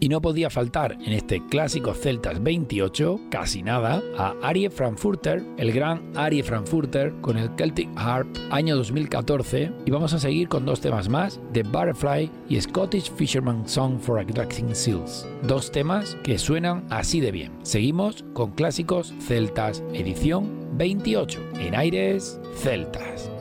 Y no podía faltar en este clásico celtas 28, casi nada, a Arie Frankfurter, el gran Arie Frankfurter con el Celtic Harp, año 2014. Y vamos a seguir con dos temas más, The Butterfly y Scottish Fisherman's Song for Attracting Seals. Dos temas que suenan así de bien. Seguimos con clásicos celtas, edición 28, en Aires Celtas.